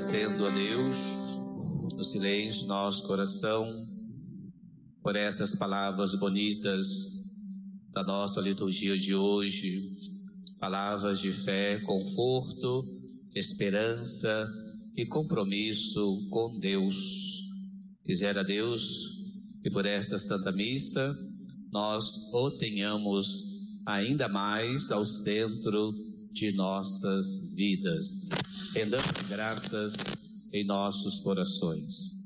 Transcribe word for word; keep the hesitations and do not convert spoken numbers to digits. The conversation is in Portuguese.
agradecendo a Deus, no silêncio do nosso coração, por essas palavras bonitas da nossa liturgia de hoje, palavras de fé, conforto, esperança e compromisso com Deus. Quisera Deus que por esta Santa Missa nós o tenhamos ainda mais ao centro de nossas vidas, rendendo graças em nossos corações.